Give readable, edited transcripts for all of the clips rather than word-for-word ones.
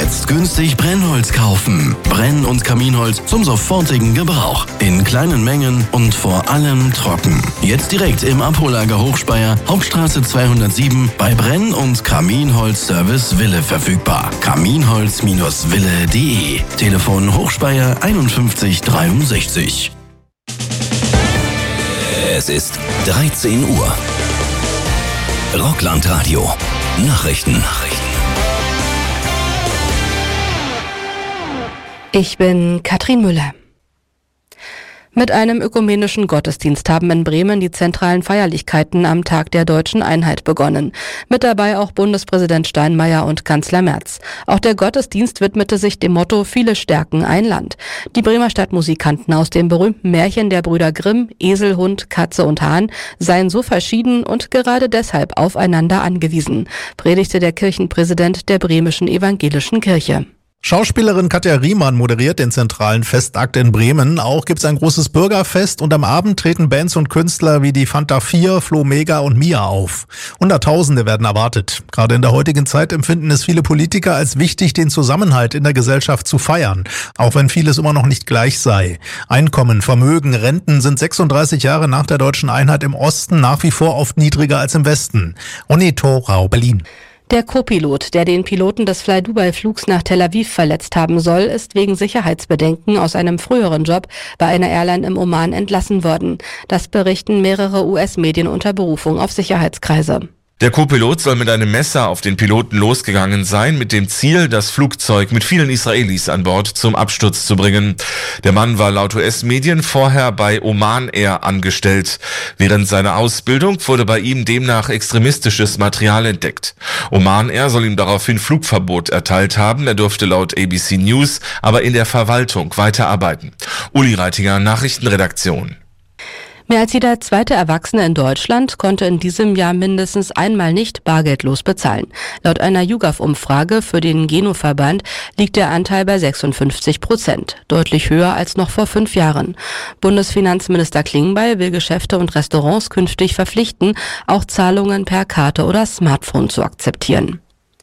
Jetzt günstig Brennholz kaufen. Brenn- und Kaminholz zum sofortigen Gebrauch. In kleinen Mengen und vor allem trocken. Jetzt direkt im Abhollager Hochspeyer, Hauptstraße 207 bei Brenn- und Kaminholz-Service Wille verfügbar. Kaminholz-wille.de. Telefon Hochspeyer 51 63. Es ist 13 Uhr. Rockland-Radio. Nachrichten. Ich bin Katrin Müller. Mit einem ökumenischen Gottesdienst haben in Bremen die zentralen Feierlichkeiten am Tag der Deutschen Einheit begonnen. Mit dabei auch Bundespräsident Steinmeier und Kanzler Merz. Auch der Gottesdienst widmete sich dem Motto Viele stärken ein Land. Die Bremer Stadtmusikanten aus dem berühmten Märchen der Brüder Grimm, Esel, Hund, Katze und Hahn, seien so verschieden und gerade deshalb aufeinander angewiesen, predigte der Kirchenpräsident der Bremischen Evangelischen Kirche. Schauspielerin Katja Riemann moderiert den zentralen Festakt in Bremen. Auch gibt's ein großes Bürgerfest und am Abend treten Bands und Künstler wie die Fanta 4, Flo Mega und Mia auf. Hunderttausende werden erwartet. Gerade in der heutigen Zeit empfinden es viele Politiker als wichtig, den Zusammenhalt in der Gesellschaft zu feiern, auch wenn vieles immer noch nicht gleich sei. Einkommen, Vermögen, Renten sind 36 Jahre nach der Deutschen Einheit im Osten nach wie vor oft niedriger als im Westen. Ronny Thorau, Berlin. Der Co-Pilot, der den Piloten des Fly-Dubai-Flugs nach Tel Aviv verletzt haben soll, ist wegen Sicherheitsbedenken aus einem früheren Job bei einer Airline im Oman entlassen worden. Das berichten mehrere US-Medien unter Berufung auf Sicherheitskreise. Der Co-Pilot soll mit einem Messer auf den Piloten losgegangen sein, mit dem Ziel, das Flugzeug mit vielen Israelis an Bord zum Absturz zu bringen. Der Mann war laut US-Medien vorher bei Oman Air angestellt. Während seiner Ausbildung wurde bei ihm demnach extremistisches Material entdeckt. Oman Air soll ihm daraufhin Flugverbot erteilt haben. Er durfte laut ABC News aber in der Verwaltung weiterarbeiten. Uli Reitinger, Nachrichtenredaktion. Mehr als jeder zweite Erwachsene in Deutschland konnte in diesem Jahr mindestens einmal nicht bargeldlos bezahlen. Laut einer YouGov-Umfrage für den Geno-Verband liegt der Anteil bei 56%, deutlich höher als noch vor 5 Jahren. Bundesfinanzminister Klingbeil will Geschäfte und Restaurants künftig verpflichten, auch Zahlungen per Karte oder Smartphone zu akzeptieren.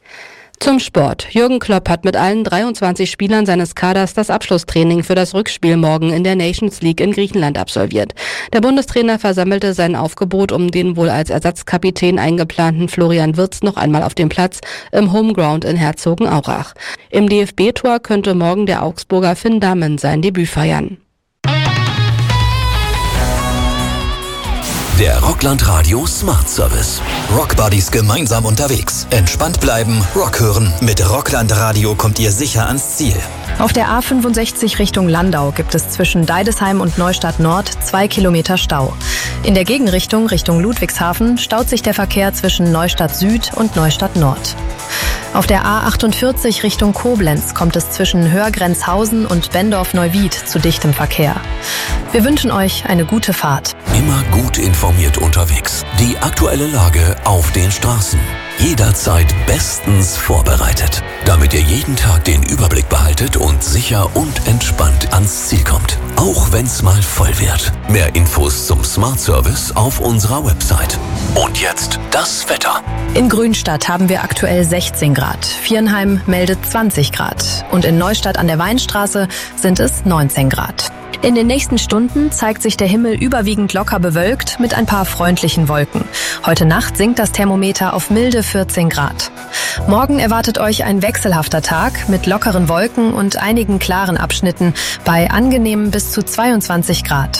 Zum Sport. Jürgen Klopp hat mit allen 23 Spielern seines Kaders das Abschlusstraining für das Rückspiel morgen in der Nations League in Griechenland absolviert. Der Bundestrainer versammelte sein Aufgebot um den wohl als Ersatzkapitän eingeplanten Florian Wirtz noch einmal auf dem Platz im Homeground in Herzogenaurach. Im DFB-Tor könnte morgen der Augsburger Finn Dahmen sein Debüt feiern. Der Rockland Radio Smart Service. Rockbuddies gemeinsam unterwegs. Entspannt bleiben, Rock hören. Mit Rockland Radio kommt ihr sicher ans Ziel. Auf der A65 Richtung Landau gibt es zwischen Deidesheim und Neustadt Nord 2 Kilometer Stau. In der Gegenrichtung Richtung Ludwigshafen staut sich der Verkehr zwischen Neustadt Süd und Neustadt Nord. Auf der A48 Richtung Koblenz kommt es zwischen Hörgrenzhausen und Bendorf-Neuwied zu dichtem Verkehr. Wir wünschen euch eine gute Fahrt. Immer gut informiert unterwegs. Die aktuelle Lage auf den Straßen. Jederzeit bestens vorbereitet, damit ihr jeden Tag den Überblick behaltet und sicher und entspannt ans Ziel kommt. Auch wenn's mal voll wird. Mehr Infos zum Smart Service auf unserer Website. Und jetzt das Wetter. In Grünstadt haben wir aktuell 16 Grad. Viernheim meldet 20 Grad. Und in Neustadt an der Weinstraße sind es 19 Grad. In den nächsten Stunden zeigt sich der Himmel überwiegend locker bewölkt mit ein paar freundlichen Wolken. Heute Nacht sinkt das Thermometer auf milde 14 Grad. Morgen erwartet euch ein wechselhafter Tag mit lockeren Wolken und einigen klaren Abschnitten bei angenehmen bis zu 22 Grad.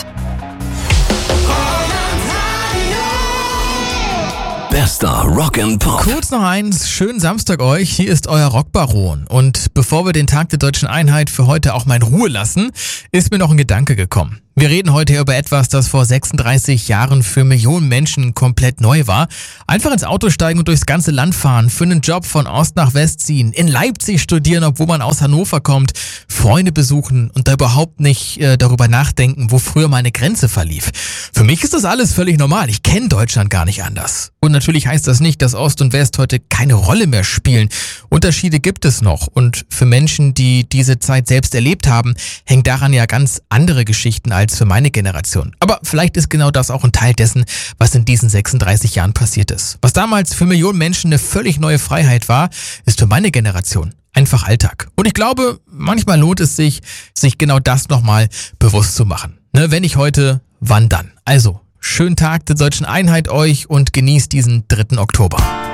Bester Rock and Pop. Kurz noch eins, schönen Samstag euch, hier ist euer Rockbaron. Und bevor wir den Tag der Deutschen Einheit für heute auch mal in Ruhe lassen, ist mir noch ein Gedanke gekommen. Wir reden heute über etwas, das vor 36 Jahren für Millionen Menschen komplett neu war. Einfach ins Auto steigen und durchs ganze Land fahren, für einen Job von Ost nach West ziehen, in Leipzig studieren, obwohl man aus Hannover kommt, Freunde besuchen und da überhaupt nicht darüber nachdenken, wo früher meine Grenze verlief. Für mich ist das alles völlig normal. Ich kenne Deutschland gar nicht anders. Und natürlich heißt das nicht, dass Ost und West heute keine Rolle mehr spielen. Unterschiede gibt es noch. Und für Menschen, die diese Zeit selbst erlebt haben, hängen daran ja ganz andere Geschichten als damals für meine Generation. Aber vielleicht ist genau das auch ein Teil dessen, was in diesen 36 Jahren passiert ist. Was damals für Millionen Menschen eine völlig neue Freiheit war, ist für meine Generation einfach Alltag. Und ich glaube, manchmal lohnt es sich genau das nochmal bewusst zu machen. Ne, wenn nicht heute, wann dann? Also, schönen Tag der Deutschen Einheit euch und genießt diesen 3. Oktober.